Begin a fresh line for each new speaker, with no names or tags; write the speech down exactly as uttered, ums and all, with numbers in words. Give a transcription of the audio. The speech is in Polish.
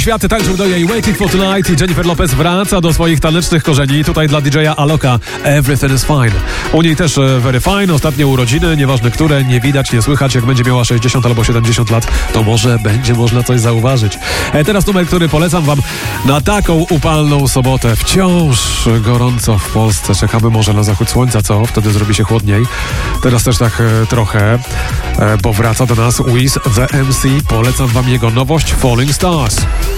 Świat tańczył do jej Waiting for Tonight i Jennifer Lopez wraca do swoich tanecznych korzeni. Tutaj dla D J-a Aloka Everything is Fine. U niej też Very Fine, ostatnie urodziny, nieważne które, nie widać, nie słychać. Jak będzie miała sześćdziesiąt albo siedemdziesiąt lat, to może będzie można coś zauważyć. E, teraz numer, który polecam wam na taką upalną sobotę. Wciąż gorąco w Polsce. Czekamy może na zachód słońca, co? Wtedy zrobi się chłodniej. Teraz też tak e, trochę, e, bo wraca do nas Wiz The M C. Polecam wam jego nowość Falling Stars.